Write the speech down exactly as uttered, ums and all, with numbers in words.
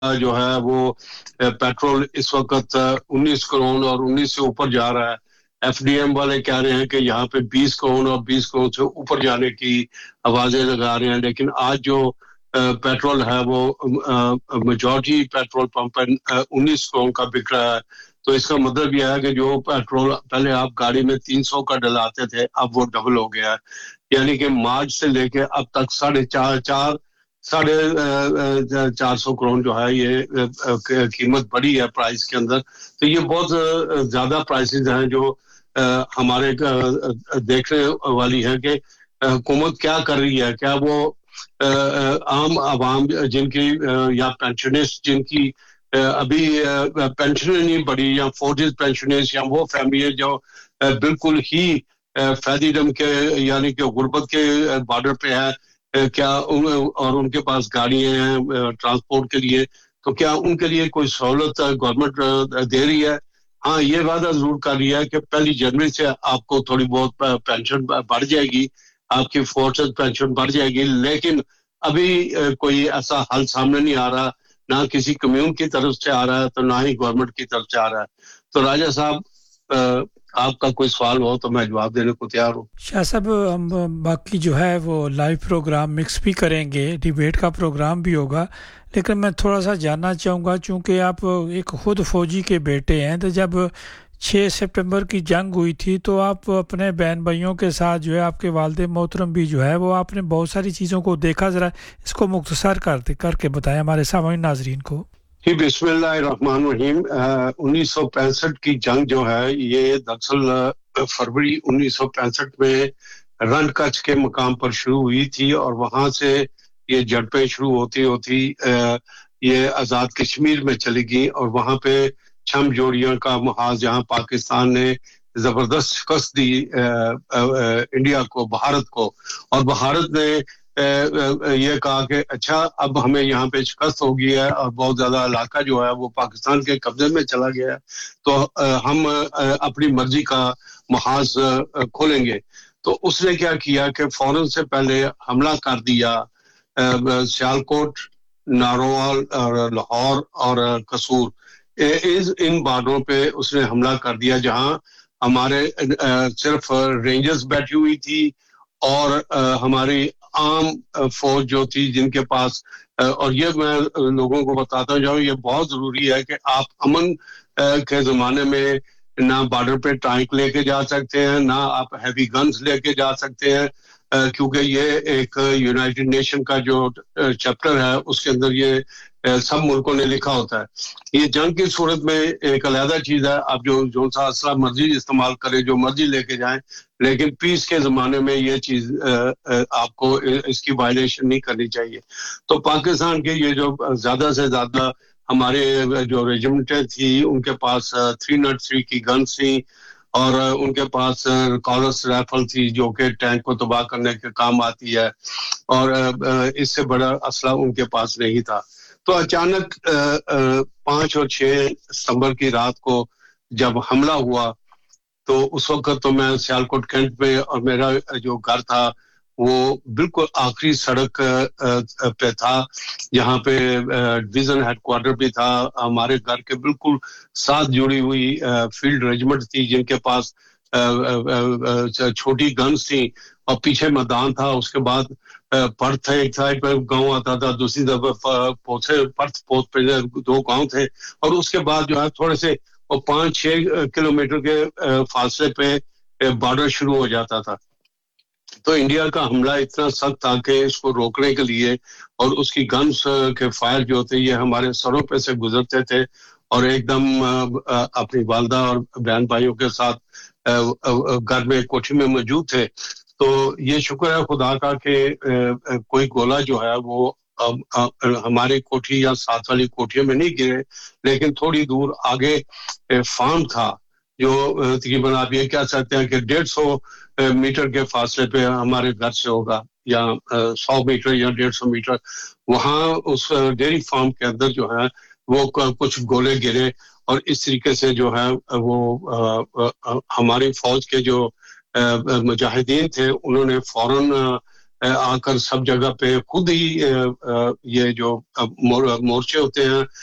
जो है वो पेट्रोल इस वक्त उन्नीस करोड़ और उन्नीस से ऊपर जा रहा है एफडीएम वाले कह रहे हैं कि यहाँ पे बीस करोड़ और बीस करोड़ से ऊपर जाने की आवाजें लगा रहे हैं लेकिन आज जो पेट्रोल है वो मेजॉरिटी पेट्रोल पंप पर उन्नीस करोड़ का बिक रहा है तो इसका मतलब यह है कि जो पेट्रोल पहले आप गाड़ी में तीन सौ का डलाते थे अब वो डबल हो गया है यानी कि मार्च से लेके अब तक साढ़े चार चार साढ़े चार सौ करोड़ जो है ये कीमत बढ़ी है प्राइस के अंदर तो ये बहुत ज्यादा प्राइसेस हैं जो हमारे देखने वाली है कि हुकूमत क्या कर रही है क्या वो आम आवाम जिनकी या पेंशनर्स जिनकी अभी पेंशन नहीं बढ़ी या फोर्टीज पेंशनर्स या वो फैमिली जो बिल्कुल ही फैदीदम के यानी कि गुर्बत के बॉर्डर पे है क्या उन, और उनके पास गाड़ियां हैं ट्रांसपोर्ट के लिए तो क्या उनके लिए कोई सहूलत गवर्नमेंट दे रही है हाँ ये वादा जरूर कर रही है कि पहली जनवरी से आपको थोड़ी बहुत पेंशन बढ़ जाएगी आपकी फोर्सेस पेंशन बढ़ जाएगी लेकिन अभी कोई ऐसा हल सामने नहीं आ रहा ना किसी कम्युनिटी की तरफ से आ रहा है तो ना ही गवर्नमेंट की तरफ से आ रहा है तो राजा साहब आपका कोई सवाल हो तो मैं जवाब देने को तैयार हूँ शाह साहब हम बाकी जो है वो लाइव प्रोग्राम मिक्स भी करेंगे डिबेट का प्रोग्राम भी होगा लेकिन मैं थोड़ा सा जानना चाहूँगा चूँकि आप एक खुद फौजी के बेटे हैं तो जब छह सितंबर की जंग हुई थी तो आप अपने बहन भाइयों के साथ जो है आपके वालिद मोहतरम भी जो है वो आपने बहुत सारी चीज़ों को देखा ज़रा इसको मुख्तसर कर करके बताएं हमारे सामने नाजरीन को जी बिस्मिल्लाहिर्रहमानिर्रहीम उन्नीस सौ पैंसठ की जंग जो है ये दरअसल फरवरी उन्नीस सौ पैंसठ में रन कच्छ के मकाम पर शुरू हुई थी और वहां से ये झड़पें शुरू होती होती ये आज़ाद कश्मीर में चली गई और वहां पे छम जोड़ियों का महाज जहां पाकिस्तान ने जबरदस्त शिकस्त दी इंडिया को भारत को और भारत ने ये कहा कि अच्छा अब हमें यहाँ पे शिकस्त हो गई है और बहुत ज्यादा इलाका जो है वो पाकिस्तान के कब्जे में चला गया है तो हम अपनी मर्जी का महाज खोलेंगे तो उसने क्या किया कि फौरन से पहले हमला कर दिया सियालकोट नारोवाल और लाहौर और कसूर इस इन बॉर्डरों पे उसने हमला कर दिया जहां हमारे सिर्फ रेंजर्स बैठी हुई थी और हमारी आम फौज जो थी जिनके पास और ये मैं लोगों को बताता जाऊं ये बहुत जरूरी है कि आप अमन के जमाने में ना बॉर्डर पे टैंक लेके जा सकते हैं ना आप हैवी गन्स लेके जा सकते हैं क्योंकि ये एक यूनाइटेड नेशन का जो चैप्टर है उसके अंदर ये सब मुल्कों ने लिखा होता है ये जंग की सूरत में एक अलग चीज है आप जो जो सा असला मर्जी इस्तेमाल करें जो मर्जी लेके जाएं लेकिन पीस के जमाने में ये चीज आपको इसकी वायलेशन नहीं करनी चाहिए तो पाकिस्तान के ये जो ज्यादा से ज्यादा हमारे जो रेजिमेंटें थी उनके पास थ्री नॉट थ्री की गन्स थी और उनके पास कॉलस राइफल थी जो कि टैंक को तबाह करने के काम आती है और इससे बड़ा असला उनके पास नहीं था तो अचानक पाँच और छह सितंबर की रात को जब हमला हुआ तो उस वक्त तो मैं सियालकोट कैंट में और मेरा जो घर था वो बिल्कुल आखिरी सड़क पे था जहाँ पे डिवीजन हेडक्वार्टर भी था हमारे घर के बिल्कुल साथ जुड़ी हुई फील्ड रेजिमेंट थी जिनके पास छोटी गन्स थी और पीछे मैदान था उसके बाद पर्थ एक साइड पे गांव आता था दूसरी तरफ पोथे पर्थ पोथ पे दो गांव थे और उसके बाद जो है थोड़े से वो पाँच छह किलोमीटर के फासले पे बॉर्डर शुरू हो जाता था तो इंडिया का हमला इतना सख्त था कि इसको रोकने के लिए और उसकी गन्स के फायर जो थे ये हमारे सरों पे से गुजरते थे और एकदम अपनी वालदा और बहन भाइयों के साथ घर में कोठी में मौजूद थे तो ये शुक्र है खुदा का कि कोई गोला जो है वो हमारी कोठी या साथ वाली कोठियों में नहीं गिरे लेकिन थोड़ी दूर आगे फार्म था जो तकरीबन आप ये कह सकते हैं कि डेढ़ सौ मीटर के फासले पे हमारे घर से होगा या सौ मीटर या डेढ़ सौ मीटर वहाँ उस डेयरी फार्म के अंदर जो है वो कुछ गोले गिरे और इस तरीके से जो है वो हमारी फौज के जो मुजाहिदीन थे उन्होंने फौरन آ کر سب جگہ پہ خود ہی یہ جو مورچے ہوتے ہیں